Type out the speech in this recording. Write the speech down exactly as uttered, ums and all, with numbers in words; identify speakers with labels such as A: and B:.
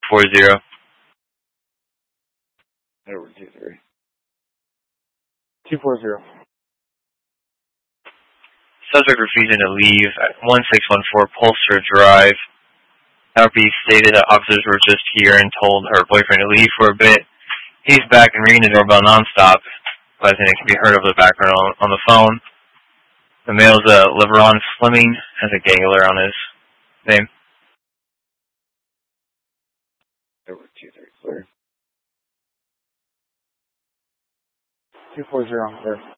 A: four zero.
B: Over two three.
C: two four zero.
A: Subject refusing to leave at one six one four Polster Drive. R P stated that officers were just here and told her boyfriend to leave for a bit. He's back and ringing the doorbell nonstop, but I think it can be heard over the background on, on the phone. The male's uh, LeVron Fleming, has a gangler on his name.
B: Over two three clear.
C: two four zero, clear.